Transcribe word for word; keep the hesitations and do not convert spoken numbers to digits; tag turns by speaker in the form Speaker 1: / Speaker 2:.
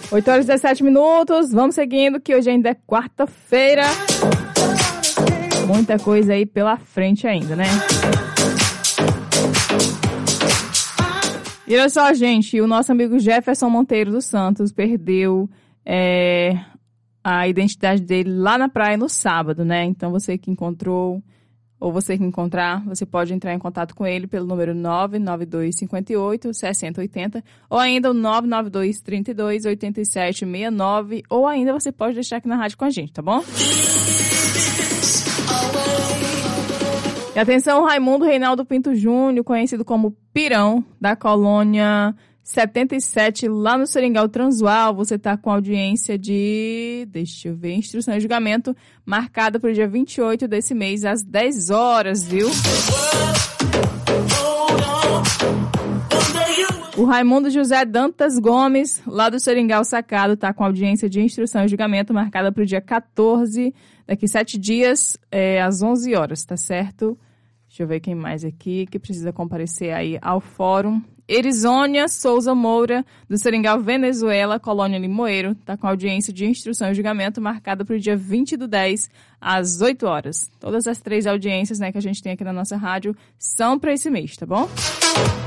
Speaker 1: oito horas e dezessete minutos, vamos seguindo que hoje ainda é quarta-feira. Muita coisa aí pela frente ainda, né? E olha só, gente, o nosso amigo Jefferson Monteiro dos Santos perdeu é, a identidade dele lá na praia no sábado, né? Então você que encontrou, ou você que encontrar, você pode entrar em contato com ele pelo número nove nove dois cinco oito, seis zero oito zero ou ainda o nove nove dois, trinta e dois, oitenta e sete, sessenta e nove, ou ainda você pode deixar aqui na rádio com a gente, tá bom? E atenção, Raimundo Reinaldo Pinto Júnior, conhecido como Pirão, da colônia setenta e sete, lá no Seringal Transual. Você está com audiência de, deixa eu ver, instrução e julgamento, marcada para o dia vinte e oito desse mês, às dez horas, viu? O Raimundo José Dantas Gomes, lá do Seringal Sacado, está com audiência de instrução e julgamento, marcada para o dia quatorze, daqui sete dias, é, às onze horas, tá certo? Deixa eu ver quem mais aqui que precisa comparecer aí ao fórum. Erizônia Souza Moura, do Seringal Venezuela, colônia Limoeiro, está com audiência de instrução e julgamento marcada para o dia vinte do dez, às oito horas. Todas as três audiências, né, que a gente tem aqui na nossa rádio são para esse mês, tá bom?